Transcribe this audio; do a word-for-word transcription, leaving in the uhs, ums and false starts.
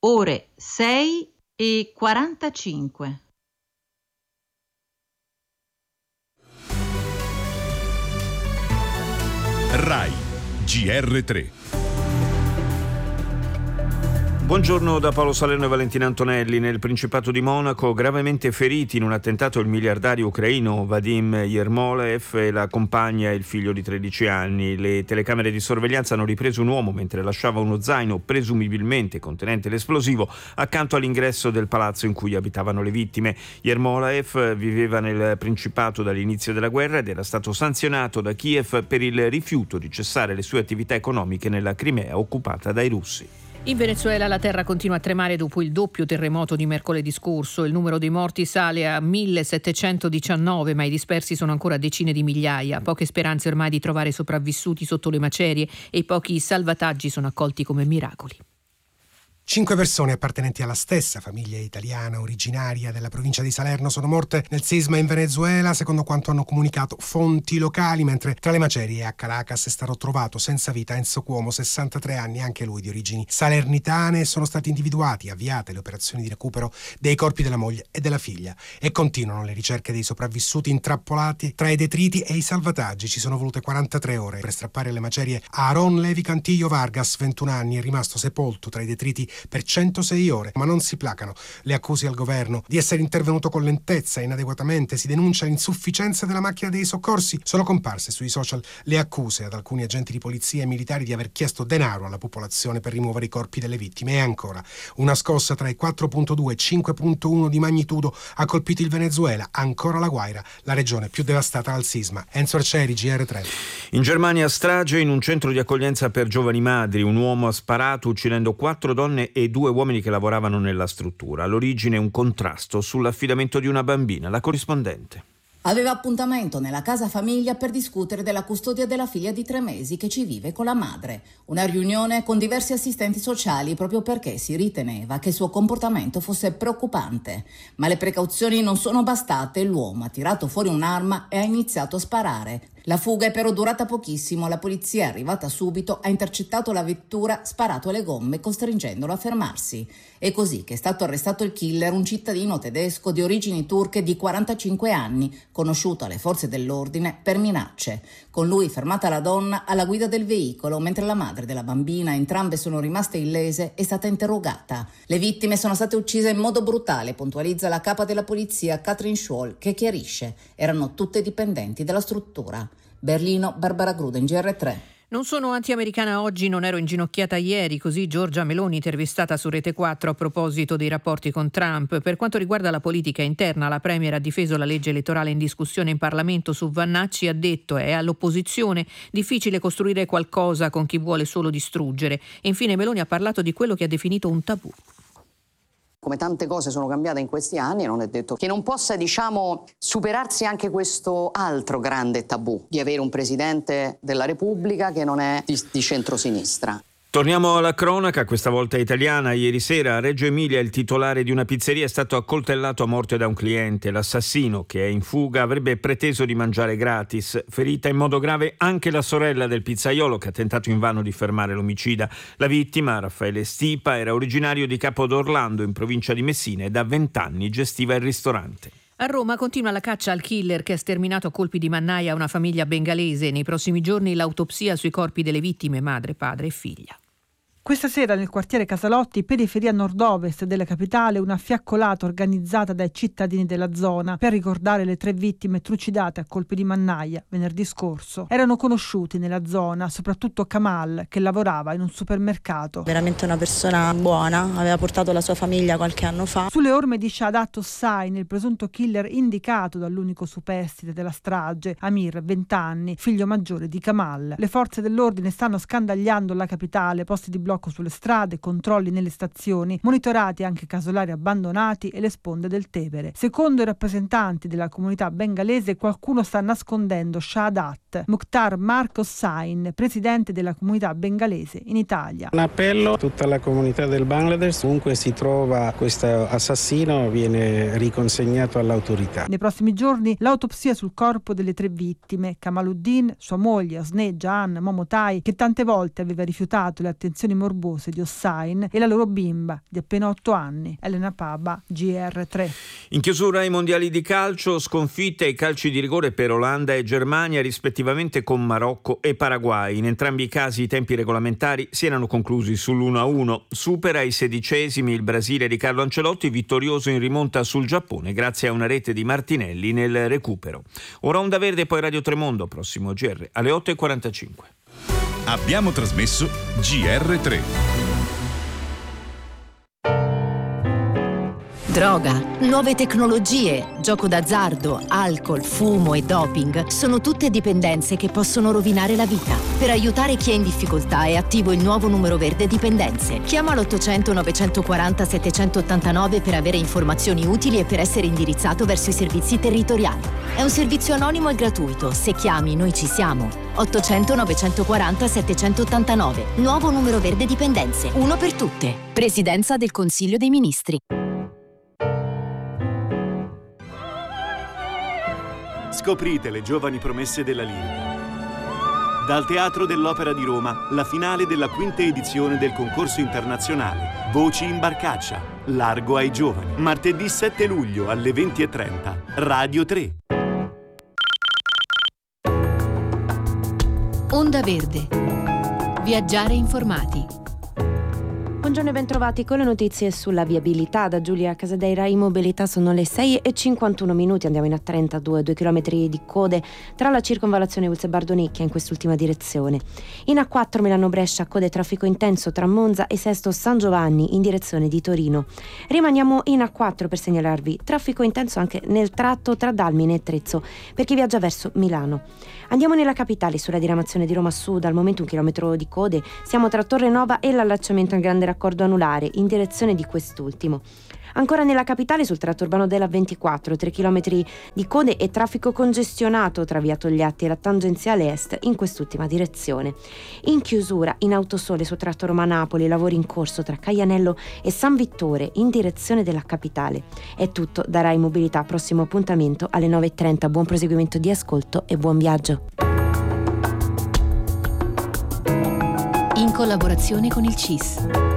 ore sei e quarantacinque. Rai G R tre. Buongiorno da Paolo Salerno e Valentina Antonelli. Nel Principato di Monaco, gravemente feriti in un attentato il miliardario ucraino Vadim Yermolev e la compagna e il figlio di tredici anni. Le telecamere di sorveglianza hanno ripreso un uomo mentre lasciava uno zaino presumibilmente contenente l'esplosivo accanto all'ingresso del palazzo in cui abitavano le vittime. Yermolev viveva nel Principato dall'inizio della guerra ed era stato sanzionato da Kiev per il rifiuto di cessare le sue attività economiche nella Crimea occupata dai russi. In Venezuela la terra continua a tremare dopo il doppio terremoto di mercoledì scorso. Il numero dei morti sale a millesettecentodiciannove, ma i dispersi sono ancora decine di migliaia. Poche speranze ormai di trovare sopravvissuti sotto le macerie e i pochi salvataggi sono accolti come miracoli. Cinque persone appartenenti alla stessa famiglia italiana originaria della provincia di Salerno sono morte nel sisma in Venezuela, secondo quanto hanno comunicato fonti locali, mentre tra le macerie a Caracas è stato trovato senza vita Enzo Cuomo, sessantatré anni, anche lui di origini salernitane. Sono stati individuati e avviate le operazioni di recupero dei corpi della moglie e della figlia e continuano le ricerche dei sopravvissuti intrappolati tra i detriti e i salvataggi. Ci sono volute quarantatré ore per strappare le macerie. Aaron Levi Cantillo Vargas, ventuno anni, è rimasto sepolto tra i detriti per centosei ore, ma non si placano le accuse al governo di essere intervenuto con lentezza e inadeguatamente. Si denuncia l'insufficienza della macchina dei soccorsi. Sono comparse sui social le accuse ad alcuni agenti di polizia e militari di aver chiesto denaro alla popolazione per rimuovere i corpi delle vittime. E ancora, una scossa tra i quattro virgola due e cinque virgola uno di magnitudo ha colpito il Venezuela. Ancora la Guaira, la regione più devastata dal sisma. Enzo Arcieri, G R tre. In Germania, strage in un centro di accoglienza per giovani madri. Un uomo ha sparato uccidendo quattro donne e due uomini che lavoravano nella struttura. All'origine un contrasto sull'affidamento di una bambina. La corrispondente. Aveva appuntamento nella casa famiglia per discutere della custodia della figlia di tre mesi che ci vive con la madre. Una riunione con diversi assistenti sociali proprio perché si riteneva che il suo comportamento fosse preoccupante. Ma le precauzioni non sono bastate e l'uomo ha tirato fuori un'arma e ha iniziato a sparare. La fuga è però durata pochissimo. La polizia è arrivata subito, ha intercettato la vettura, sparato alle gomme costringendolo a fermarsi. È così che è stato arrestato il killer, un cittadino tedesco di origini turche di quarantacinque anni, conosciuto alle forze dell'ordine per minacce. Con lui fermata la donna alla guida del veicolo, mentre la madre della bambina, entrambe sono rimaste illese, è stata interrogata. Le vittime sono state uccise in modo brutale, puntualizza la capa della polizia Katrin Scholl, che chiarisce: erano tutte dipendenti della struttura. Berlino, Barbara Gruden, G R tre. Non sono anti-americana oggi, non ero inginocchiata ieri, così Giorgia Meloni intervistata su Rete quattro a proposito dei rapporti con Trump. Per quanto riguarda la politica interna, la Premier ha difeso la legge elettorale in discussione in Parlamento su Vannacci, ha detto è all'opposizione difficile costruire qualcosa con chi vuole solo distruggere. E infine Meloni ha parlato di quello che ha definito un tabù. Come tante cose sono cambiate in questi anni, non è detto che non possa, diciamo, superarsi anche questo altro grande tabù di avere un Presidente della Repubblica che non è di, di centrosinistra. Torniamo alla cronaca, questa volta italiana. Ieri sera a Reggio Emilia il titolare di una pizzeria è stato accoltellato a morte da un cliente. L'assassino, che è in fuga, avrebbe preteso di mangiare gratis. Ferita in modo grave anche la sorella del pizzaiolo, che ha tentato invano di fermare l'omicida. La vittima, Raffaele Stipa, era originario di Capodorlando, in provincia di Messina, e da vent'anni gestiva il ristorante. A Roma continua la caccia al killer che ha sterminato a colpi di mannaia una famiglia bengalese. Nei prossimi giorni l'autopsia sui corpi delle vittime, madre, padre e figlia. Questa sera nel quartiere Casalotti, periferia nord-ovest della capitale, una fiaccolata organizzata dai cittadini della zona per ricordare le tre vittime trucidate a colpi di mannaia venerdì scorso. Erano conosciuti nella zona, soprattutto Kamal, che lavorava in un supermercato. Veramente una persona buona, aveva portato la sua famiglia qualche anno fa. Sulle orme di Shahadat Hossain, il presunto killer indicato dall'unico superstite della strage, Amir, venti anni, figlio maggiore di Kamal. Le forze dell'ordine stanno scandagliando la capitale, posti di blocco sulle strade, controlli nelle stazioni, monitorati anche casolari abbandonati e le sponde del Tevere. Secondo i rappresentanti della comunità bengalese, qualcuno sta nascondendo Shahadat Act. Mukhtar Mark Hossain, presidente della comunità bengalese in Italia. Un appello a tutta la comunità del Bangladesh, ovunque si trova questo assassino viene riconsegnato all'autorità. Nei prossimi giorni l'autopsia sul corpo delle tre vittime, Kamaluddin, sua moglie Osne Jahan Momotai, che tante volte aveva rifiutato le attenzioni morbose di Hossain, e la loro bimba di appena otto anni. Elena Paba, G R tre. In chiusura ai mondiali di calcio, sconfitte ai calci di rigore per Olanda e Germania, rispettivamente con Marocco e Paraguay. In entrambi i casi i tempi regolamentari si erano conclusi sull'uno a uno. Supera ai sedicesimi il Brasile di Carlo Ancelotti, vittorioso in rimonta sul Giappone grazie a una rete di Martinelli nel recupero. Ora Onda Verde e poi Radio Tremondo, prossimo G R alle otto e quarantacinque. Abbiamo trasmesso G R tre. Droga, nuove tecnologie, gioco d'azzardo, alcol, fumo e doping sono tutte dipendenze che possono rovinare la vita. Per aiutare chi è in difficoltà è attivo il nuovo numero verde dipendenze. Chiama l'ottocento novecentoquaranta settecentottantanove per avere informazioni utili e per essere indirizzato verso i servizi territoriali. È un servizio anonimo e gratuito. Se chiami, noi ci siamo. ottocento novecentoquaranta settecentottantanove. Nuovo numero verde dipendenze. Uno per tutte. Presidenza del Consiglio dei Ministri. Scoprite le giovani promesse della lirica. Dal Teatro dell'Opera di Roma, la finale della quinta edizione del concorso internazionale Voci in Barcaccia, Largo ai giovani. Martedì sette luglio alle venti e trenta, Radio tre. Onda Verde. Viaggiare informati. Buongiorno e bentrovati con le notizie sulla viabilità. Da Giulia Casadeira in mobilità sono le sei e cinquantuno minuti, andiamo in A trentadue, due chilometri di code tra la circonvallazione Ulze Bardonicchia in quest'ultima direzione. In A quattro Milano-Brescia, code traffico intenso tra Monza e Sesto San Giovanni in direzione di Torino. Rimaniamo in A quattro per segnalarvi traffico intenso anche nel tratto tra Dalmine e Trezzo per chi viaggia verso Milano. Andiamo nella capitale sulla diramazione di Roma Sud, al momento un chilometro di code, siamo tra Torre Nova e l'allacciamento al grande raccordo anulare in direzione di quest'ultimo. Ancora nella capitale sul tratto urbano della ventiquattro, tre chilometri di code e traffico congestionato tra via Togliatti e la tangenziale est in quest'ultima direzione. In chiusura in Autosole sul tratto Roma-Napoli, lavori in corso tra Caianello e San Vittore in direzione della capitale. È tutto da Rai Mobilità, prossimo appuntamento alle nove e trenta. Buon proseguimento di ascolto e buon viaggio. In collaborazione con il C I S.